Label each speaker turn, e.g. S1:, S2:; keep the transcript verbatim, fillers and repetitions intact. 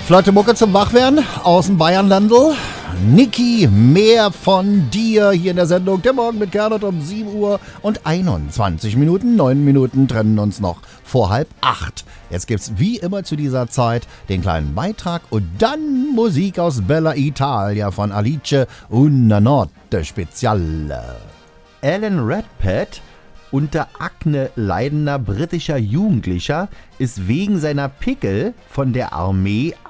S1: Flotte Mucke zum Wachwerden aus dem Bayernlandl. Niki, mehr von dir hier in der Sendung. Der Morgen mit Gernot um sieben Uhr und einundzwanzig Minuten. neun Minuten trennen uns noch vor halb acht. Jetzt gibt's wie immer zu dieser Zeit den kleinen Beitrag und dann Musik aus Bella Italia von Alice Una Notte Speziale.
S2: Alan Redpath, unter Akne leidender britischer Jugendlicher, ist wegen seiner Pickel von der Armee